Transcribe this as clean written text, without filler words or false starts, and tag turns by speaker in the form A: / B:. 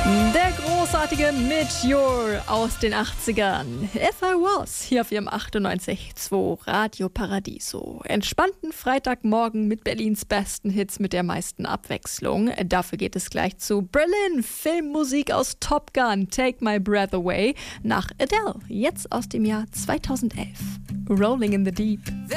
A: Der großartige Meteor aus den 80ern. If I Was, hier auf ihrem 98.2 Radio Paradiso. Entspannten Freitagmorgen mit Berlins besten Hits mit der meisten Abwechslung. Dafür geht es gleich zu Berlin. Filmmusik aus Top Gun, Take My Breath Away. Nach Adele, jetzt aus dem Jahr 2011. Rolling in the Deep.